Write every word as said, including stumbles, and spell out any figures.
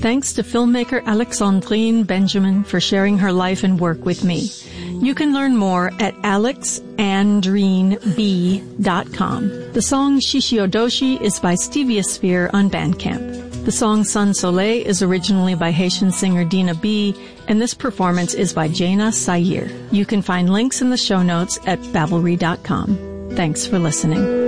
Thanks to filmmaker Alexandrine Benjamin for sharing her life and work with me. You can learn more at alexandrine b dot com. The song Shishiodoshi is by Stevia Sphere on Bandcamp. The song Sun Soleil is originally by Haitian singer Dina B, and this performance is by Jaina Sayir. You can find links in the show notes at babbelry dot com. Thanks for listening.